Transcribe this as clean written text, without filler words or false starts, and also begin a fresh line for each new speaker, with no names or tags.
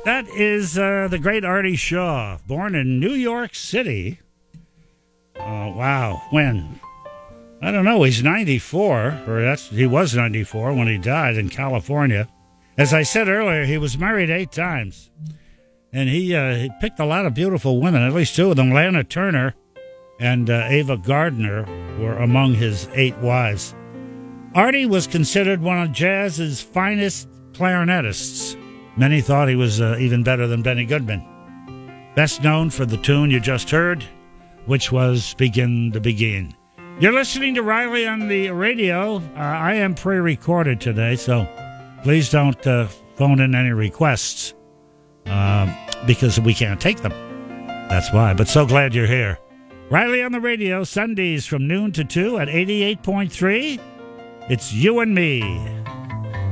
That is the great Artie Shaw, born in New York City. Wow. When? I don't know. He's 94, he was 94 when he died in California. As I said earlier, he was married 8 times. And he picked a lot of beautiful women, at least 2 of them. Lana Turner and Ava Gardner were among his 8 wives. Artie was considered one of jazz's finest clarinetists. Many thought he was even better than Benny Goodman. Best known for the tune you just heard, which was Begin to Begin. You're listening to Riley on the radio. I am pre-recorded today, so please don't phone in any requests because we can't take them. That's why, but so glad you're here. Riley on the radio, Sundays from noon to 2 at 88.3. It's you and me.